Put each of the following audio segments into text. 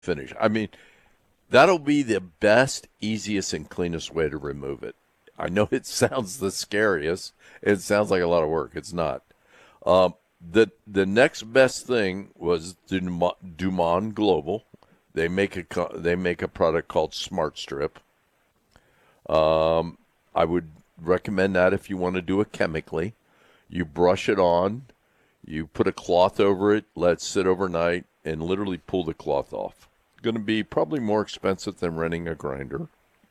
finish. I mean, that'll be the best, easiest, and cleanest way to remove it. I know it sounds the scariest. It sounds like a lot of work. It's not. The next best thing was Dumont Global. They make a product called Smart Strip. I would recommend that if you want to do it chemically. You brush it on, you put a cloth over it, let it sit overnight, and literally pull the cloth off. Going to be probably more expensive than renting a grinder.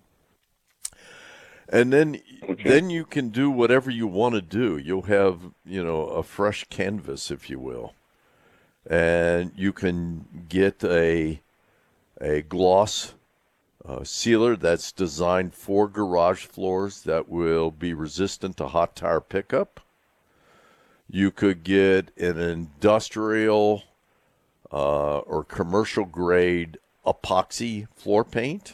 And then you can do whatever you want to do. You'll have, a fresh canvas, if you will. And you can get a gloss sealer that's designed for garage floors that will be resistant to hot tire pickup. You could get an industrial or commercial grade epoxy floor paint.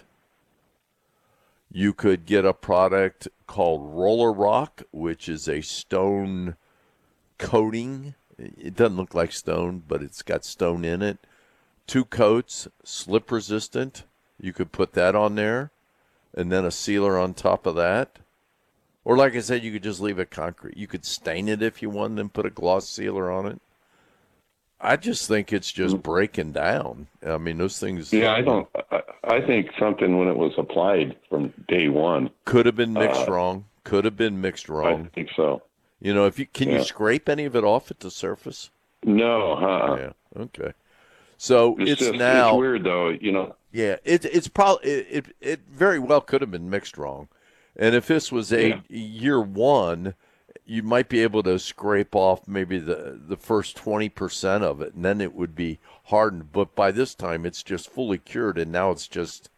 You could get a product called Roller Rock, which is a stone coating. It doesn't look like stone, but it's got stone in it. 2 coats, slip resistant. You could put that on there, and then a sealer on top of that. Or like I said, you could just leave it concrete. You could stain it if you want, and put a gloss sealer on it. I just think it's just breaking down. I mean, those things. Yeah, I think something when it was applied from day one could have been mixed wrong. Could have been mixed wrong. I think so. Can you scrape any of it off at the surface? No, Yeah. Okay. So it's weird though, Yeah, it's probably it very well could have been mixed wrong, and if this was year one, you might be able to scrape off maybe the first 20% of it, and then it would be hardened. But by this time, it's just fully cured, and now it's just,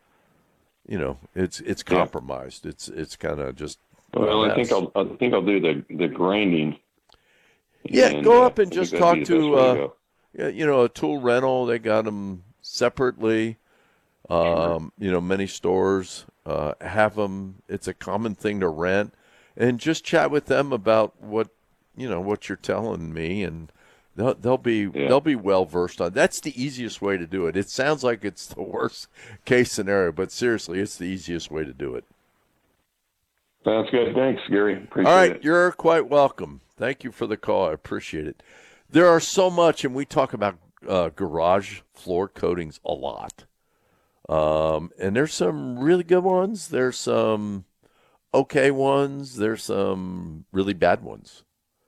it's compromised. It's kind of just. Well, I think I'll do the grinding. Yeah, go up and just talk to a tool rental. They got them separately. Many stores have them. It's a common thing to rent. And just chat with them about what you're telling me, and they'll be well versed on. That's the easiest way to do it. It sounds like it's the worst case scenario, but seriously, it's the easiest way to do it. Sounds good. Thanks, Gary. Appreciate it. All right, you're quite welcome. Thank you for the call. I appreciate it. There are so much, and we talk about garage floor coatings a lot. And there's some really good ones. There's some okay ones. There's some really bad ones.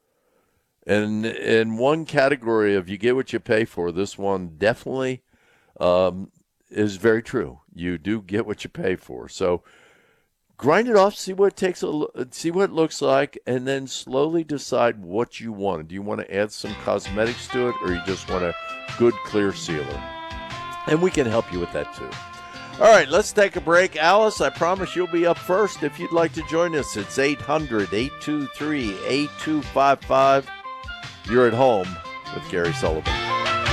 And in one category of you get what you pay for, this one definitely is very true. You do get what you pay for. So grind it off, see what it looks like, and then slowly decide what you want. Do you want to add some cosmetics to it, or you just want a good clear sealer? And we can help you with that too. All right, let's take a break. Alice, I promise you'll be up first if you'd like to join us. It's 800-823-8255. You're at home with Gary Sullivan.